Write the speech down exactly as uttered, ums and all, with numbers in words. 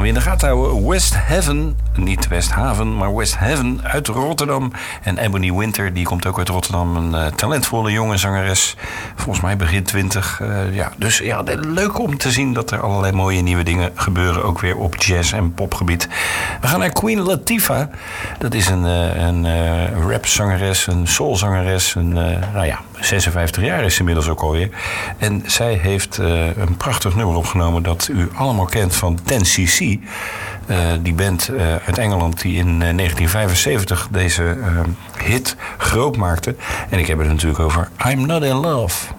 we in de gaten houden. West Haven, niet West Haven, maar West Haven uit Rotterdam. En Ebony Winter, die komt ook uit Rotterdam. Een uh, talentvolle jonge zangeres. Volgens mij begin twintig. Uh, ja, dus ja, leuk om te zien dat er allerlei mooie nieuwe dingen gebeuren. Ook weer op jazz- en popgebied. We gaan naar Queen Latifah. Dat is een, uh, een uh, rapzangeres, een soulzangeres. Een, uh, nou ja, zesenvijftig jaar is ze inmiddels ook alweer. En zij heeft uh, een prachtig nummer opgenomen dat u allemaal kent van ten cc. Uh, die band uh, uit Engeland die in uh, negentien vijfenzeventig deze uh, hit groot maakte. En ik heb het natuurlijk over I'm Not In Love.